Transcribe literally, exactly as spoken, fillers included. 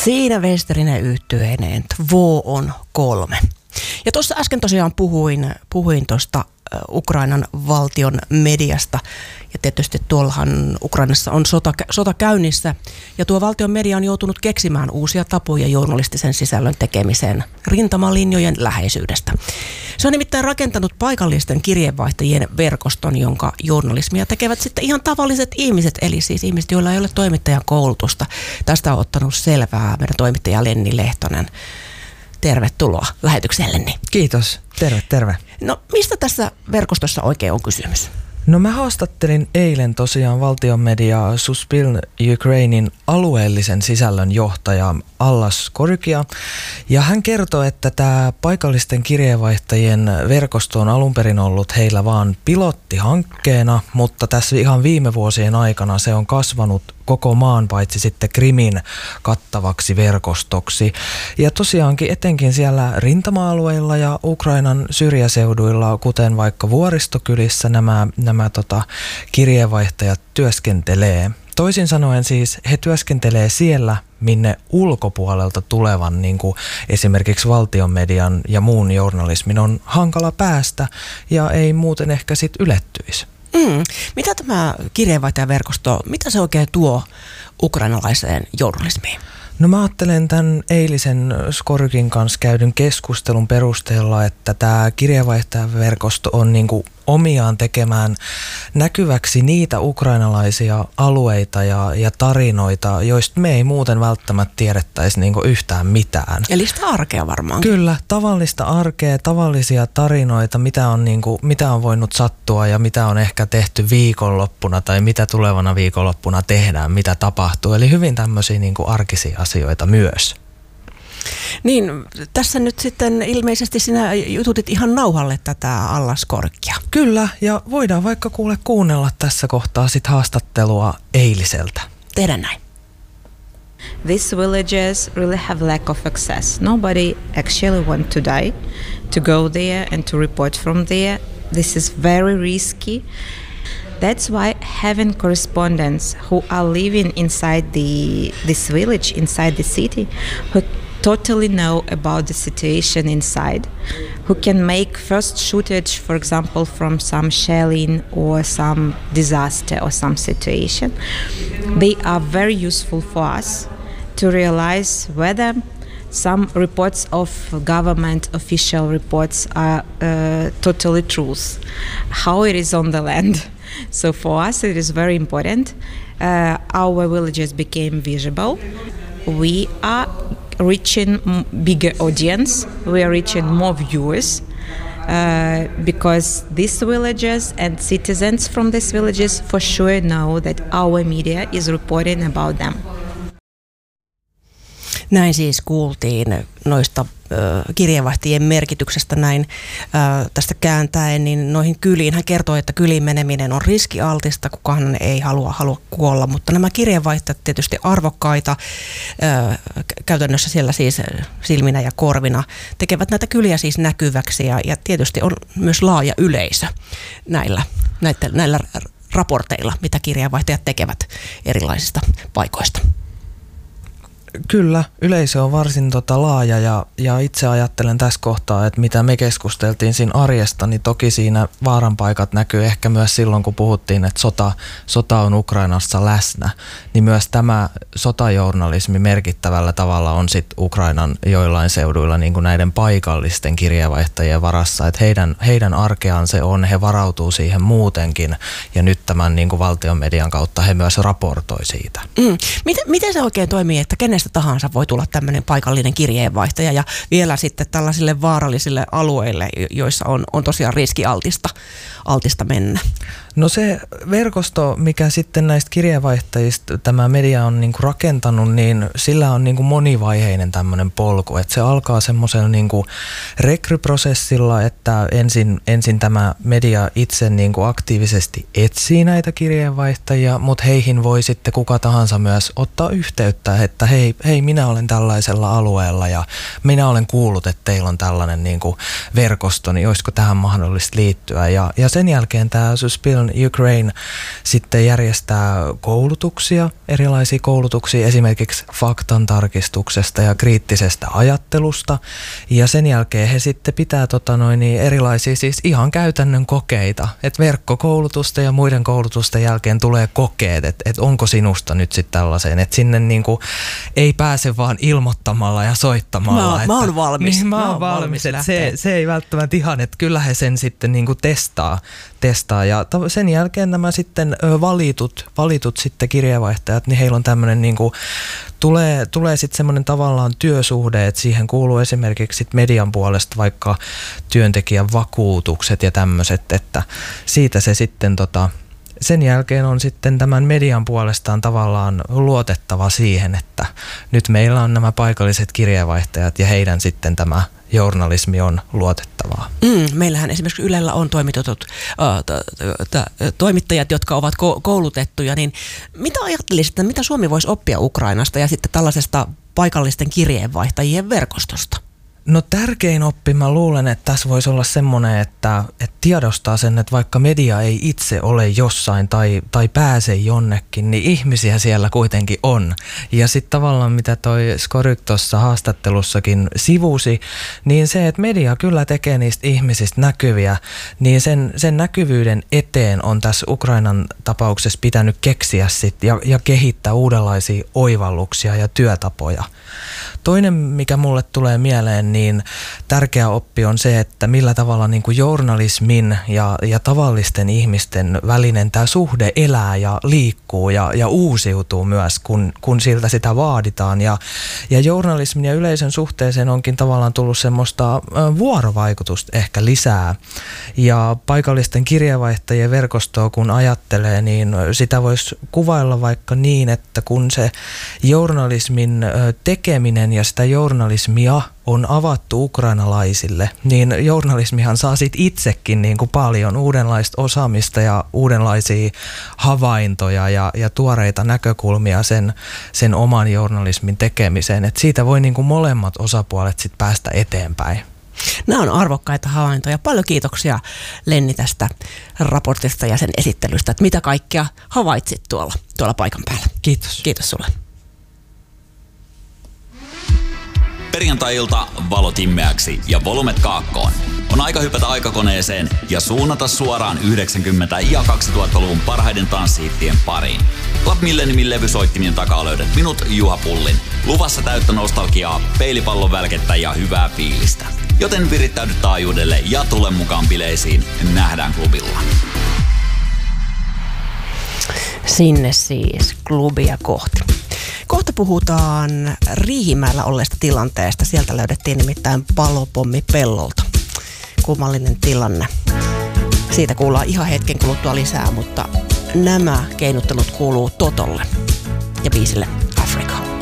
Siinä Westerinen yhtyeineen Två on kolme. Ja tuossa äsken tosiaan puhuin, puhuin tuosta Ukrainan valtion mediasta. Ja tietysti tuollahan Ukrainassa on sota, sota käynnissä. Ja tuo valtion media on joutunut keksimään uusia tapoja journalistisen sisällön tekemiseen rintamalinjojen läheisyydestä. Se on nimittäin rakentanut paikallisten kirjeenvaihtajien verkoston, jonka journalismia tekevät sitten ihan tavalliset ihmiset, eli siis ihmiset, joilla ei ole toimittajan koulutusta. Tästä on ottanut selvää meidän toimittaja Lenni Lehtonen. Tervetuloa lähetykselleni. Kiitos. Terve, terve. No mistä tässä verkostossa oikein on kysymys? No mä haastattelin eilen tosiaan valtion mediaa Suspil Ukrainin alueellisen sisällön johtaja Allas Korkia. Ja hän kertoi, että tämä paikallisten kirjeenvaihtajien verkosto on alun perin ollut heillä vaan pilottihankkeena, mutta tässä ihan viime vuosien aikana se on kasvanut koko maan paitsi sitten Krimin kattavaksi verkostoksi. Ja tosiaankin etenkin siellä rintama-alueilla ja Ukrainan syrjäseuduilla, kuten vaikka vuoristokylissä, nämä, nämä tota, kirjeenvaihtajat työskentelee. Toisin sanoen siis he työskentelee siellä, minne ulkopuolelta tulevan niin kuin esimerkiksi valtion median ja muun journalismin on hankala päästä ja ei muuten ehkä sitten ylettyisi. Mm. Mitä tämä kirjeenvaihtajaverkosto, mitä se oikein tuo ukrainalaiseen journalismiin? No mä ajattelen tämän eilisen Skorkin kanssa käydyn keskustelun perusteella, että tämä kirjeenvaihtajaverkosto on niinku omiaan tekemään näkyväksi niitä ukrainalaisia alueita ja, ja tarinoita, joista me ei muuten välttämättä tiedettäisi niinku yhtään mitään. Eli sitä arkea varmaan. Kyllä, tavallista arkea, tavallisia tarinoita, mitä on, niinku, mitä on voinut sattua ja mitä on ehkä tehty viikonloppuna tai mitä tulevana viikonloppuna tehdään, mitä tapahtuu. Eli hyvin tämmöisiä niinku arkisia asioita myös. Niin, tässä nyt sitten ilmeisesti sinä jututit ihan nauhalle tätä Allas Korkia. Kyllä, ja voidaan vaikka kuule kuunnella tässä kohtaa sit haastattelua eiliseltä. Tehdään näin. These villages really have lack of access. Nobody actually want to die, to go there and to report from there. This is very risky. That's why having correspondents who are living inside the this village, inside the city, who totally know about the situation inside, who can make first footage, for example, from some shelling or some disaster or some situation. They are very useful for us to realize whether some reports of government official reports are uh, totally truth, how it is on the land. So for us it is very important. Uh, our villages became visible. We are reaching bigger audience. We are reaching more viewers uh, because these villages and citizens from these villages for sure know that our media is reporting about them. Näin siis kuultiin noista ö, kirjeenvaihtajien merkityksestä näin ö, tästä kääntäen, niin noihin kyliin. Hän kertoi, että kyliin meneminen on riskialtista, kukaan ei halua, halua kuolla, mutta nämä kirjeenvaihtajat tietysti arvokkaita, ö, käytännössä siellä siis silminä ja korvina, tekevät näitä kyliä siis näkyväksi ja, ja tietysti on myös laaja yleisö näillä, näitä, näillä raporteilla, mitä kirjeenvaihtajat tekevät erilaisista paikoista. Kyllä, yleisö on varsin tota laaja ja, ja itse ajattelen tässä kohtaa, että mitä me keskusteltiin siinä arjesta, niin toki siinä vaaranpaikat näkyy ehkä myös silloin, kun puhuttiin, että sota, sota on Ukrainassa läsnä, niin myös tämä sotajournalismi merkittävällä tavalla on sitten Ukrainan joillain seuduilla niin kuin näiden paikallisten kirjeenvaihtajien varassa, että heidän, heidän arkeaan se on, he varautuu siihen muutenkin ja nyt tämän niin kuin valtion median kautta he myös raportoi siitä. Mm. Miten, miten se oikein toimii, että kenestä tahansa voi tulla tämmöinen paikallinen kirjeenvaihtaja ja vielä sitten tällaisille vaarallisille alueille, joissa on, on tosiaan riskialtista altista mennä? No se verkosto, mikä sitten näistä kirjeenvaihtajista tämä media on niinku rakentanut, niin sillä on niinku monivaiheinen tämmöinen polku. Että se alkaa semmoisella niinku rekryprosessilla, että ensin, ensin tämä media itse niinku aktiivisesti etsii näitä kirjeenvaihtajia, mutta heihin voi sitten kuka tahansa myös ottaa yhteyttä, että hei, hei minä olen tällaisella alueella ja minä olen kuullut, että teillä on tällainen niinku verkosto, niin olisiko tähän mahdollista liittyä. Ja, ja sen jälkeen tämä Suspil Ukraine sitten järjestää koulutuksia, erilaisia koulutuksia esimerkiksi faktantarkistuksesta ja kriittisestä ajattelusta. Ja sen jälkeen he sitten pitää tota noin, niin erilaisia siis ihan käytännön kokeita. Että verkkokoulutusta ja muiden koulutusten jälkeen tulee kokeet, että et onko sinusta nyt sitten tällaiseen. Että sinne niinku ei pääse vaan ilmoittamalla ja soittamalla. Mä, että, mä oon valmis. Niin, mä oon mä oon valmis. valmis että se, se ei välttämättä ihan, että kyllä he sen sitten niinku testaa. testaa. Ja sen jälkeen nämä sitten valitut, valitut sitten kirjeenvaihtajat, niin heillä on tämmöinen niinku, tulee, tulee sitten semmoinen tavallaan työsuhde, että siihen kuuluu esimerkiksi sit median puolesta vaikka työntekijän vakuutukset ja tämmöiset, että siitä se sitten tota, sen jälkeen on sitten tämän median puolestaan tavallaan luotettava siihen, että nyt meillä on nämä paikalliset kirjeenvaihtajat ja heidän sitten tämä journalismi on luotettavaa. Mm, meillähän esimerkiksi Ylellä on toimitetut äh, t- t- toimittajat, jotka ovat ko- koulutettuja, niin mitä ajattelisit, että mitä Suomi voisi oppia Ukrainasta ja sitten tällaisesta paikallisten kirjeenvaihtajien verkostosta? No tärkein oppi, mä luulen, että tässä voisi olla semmoinen, että, että tiedostaa sen, että vaikka media ei itse ole jossain tai, tai pääse jonnekin, niin ihmisiä siellä kuitenkin on. Ja sitten tavallaan mitä toi Skoryk tuossa haastattelussakin sivusi, niin se, että media kyllä tekee niistä ihmisistä näkyviä, niin sen, sen näkyvyyden eteen on tässä Ukrainan tapauksessa pitänyt keksiä sit ja, ja kehittää uudenlaisia oivalluksia ja työtapoja. Toinen, mikä mulle tulee mieleen, niin tärkeä oppi on se, että millä tavalla niin kuin journalismin ja, ja tavallisten ihmisten välinen tämä suhde elää ja liikkuu ja, ja uusiutuu myös, kun, kun siltä sitä vaaditaan. Ja, ja journalismin ja yleisön suhteeseen onkin tavallaan tullut semmoista vuorovaikutusta ehkä lisää. Ja paikallisten kirjeenvaihtajien verkostoa kun ajattelee, niin sitä voisi kuvailla vaikka niin, että kun se journalismin tekeminen ja sitä journalismia on avattu ukrainalaisille, niin journalismihan saa sit itsekin niin kuin paljon uudenlaista osaamista ja uudenlaisia havaintoja ja, ja tuoreita näkökulmia sen, sen oman journalismin tekemiseen. Et siitä voi niin kuin molemmat osapuolet sit päästä eteenpäin. Nämä on arvokkaita havaintoja. Paljon kiitoksia Lenni tästä raportista ja sen esittelystä, että mitä kaikkea havaitsit tuolla, tuolla paikan päällä. Kiitos. Kiitos sulle. Perjantai-ilta valot immeäksi ja volumet kaakkoon. On aika hypätä aikakoneeseen ja suunnata suoraan yhdeksänkymmentä- ja kaksituhattaluvun parhaiden tanssihittien pariin. Club Milleniumin levysoittimien takaa löydät minut, Juha Pullin. Luvassa täyttä nostalgiaa, peilipallon välkettä ja hyvää fiilistä. Joten virittäydy taajuudelle ja tule mukaan bileisiin. Nähdään klubilla. Sinne siis klubia kohti. Kohta puhutaan Riihimäellä olleesta tilanteesta. Sieltä löydettiin nimittäin palopommi pellolta. Kummallinen tilanne. Siitä kuullaan ihan hetken kuluttua lisää, mutta nämä keinuttelut kuuluu Totolle ja biisille